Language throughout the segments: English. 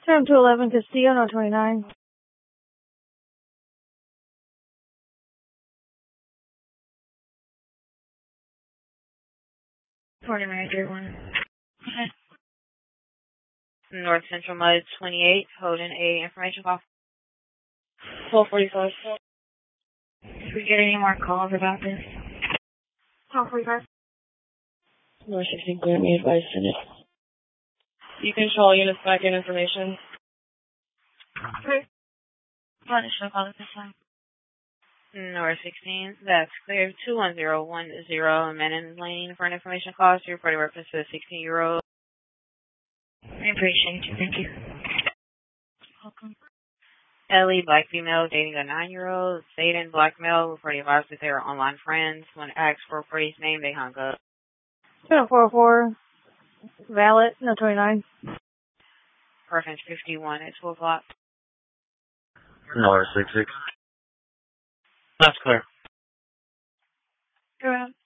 Time to 11, Castillo, no 29. Morning, Manager 1. North Central Mud 28, holding a information call. 1245. Did we get any more calls about this? 1245. North 16 Clear me advice in it. You control units back in information. Okay. What is the call at this time? North 16, that's clear. 21010, Menon Lane for an information call. So reporting reference to a 16-year-old. I appreciate you. Thank you. Welcome. Ellie, black female, dating a 9-year-old. Satan, black male, reporting advice that they were online friends. When asked for a phrase name, they hung up. 404. Valid, no 29. Reference 51 at 2 o'clock. North 66. That's clear. Go ahead.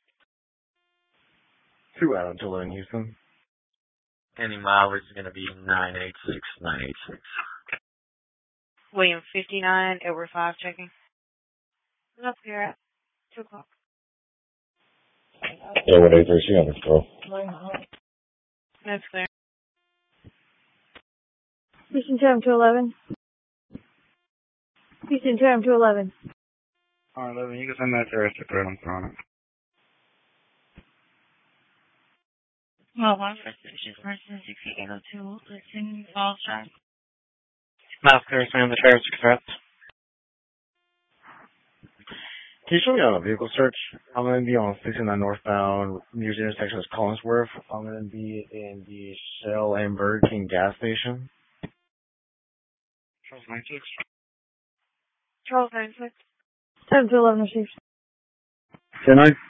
2 out until in Houston. Any mileage is going to be 986. William 59, Edward 5 checking. Up here at 2 o'clock. Edward 836 on the stroke. That's clear. Houston, time to 11. Houston, time to 11. Alright, 11, you can send that to us to put on phone. Well, one for suspicious person 6802, listing Falls Drive. That's clear, send the sheriff's express. Can you show me on a vehicle search? I'm going to be on 69 northbound near the intersection of Collinsworth. I'm going to be in the Shell and Burger King gas station. Charles 96. Charles 96. Time to 11 received. Can I?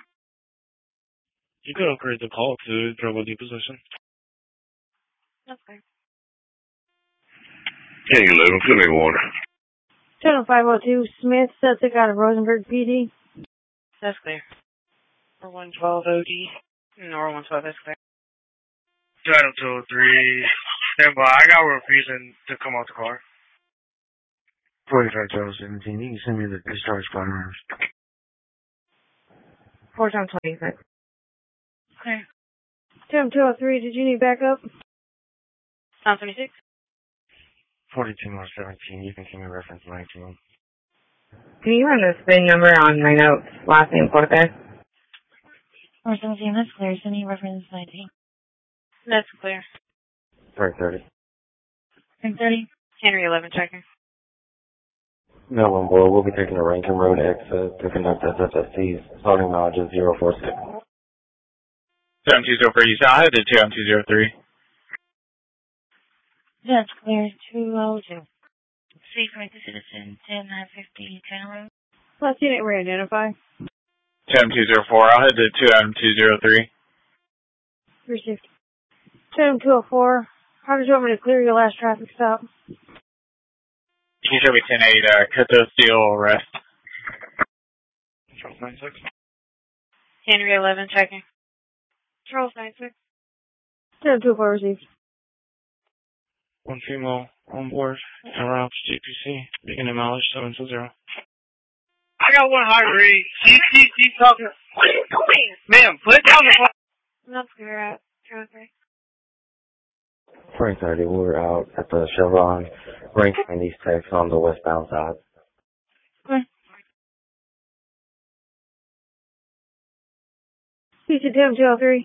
You could upgrade the call to trouble deposition. Okay. Hey, 11, put me water. Channel 502, Smith, Sussex out of Rosenberg, PD. That's clear. Or 112 OD. Nor 112, that's clear. Title 203. Stand by. I got a reason to come out the car. 45 Charles 17. You can send me the discharge firearms. 4 times 26. Clear. Time 203, did you need backup? Time 26. 42 more 17. You can give me reference 19. Can you run the spin number on my notes? Last name, Cortez? Or 17, that's clear. Sending reference 19. That's clear. Frank 30. Frank 30. Henry 11 checking. No one will. We'll be taking the Rankin Road exit to conduct SFSC's. Starting knowledge is 046. 7203, you said I had the 20203. That's clear. 202. C. Frank the Citizen, 10950 10 Road. Last unit re-identify. 7204, I'll head to 20203. Received. Channel 204, how did you want me to clear your last traffic stop? You can show me 10-8, cut those steel arrest. Charles 96. Henry 11 checking. Charles 96. Channel 204 received. One female on board, around GPC, beginning mileage 720. I got one high rate. She's talking. Ma'am, put down the phone. That's clear at 203. Frank 30. We're out at the Chevron Rankin and East Tex on the westbound side. Okay. Houston, time 203.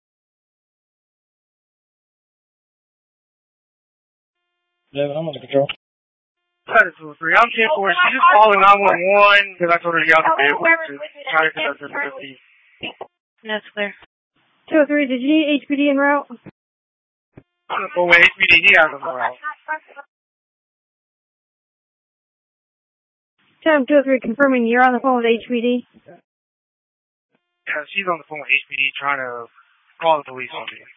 Yeah, I'm under control. Title 203. I'm 10-4. She's just calling 911 because I told her to get out the vehicle to try to conduct her 50. That's clear. 203, did you need HPD en route? But with HPD, he has them around. Time 203, confirming you're on the phone with HPD. Yeah, she's on the phone with HPD trying to call the police on me.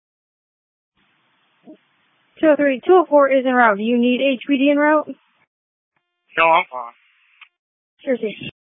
203, 204 is en route. Do you need HPD en route? No, I'm fine. Sure, see.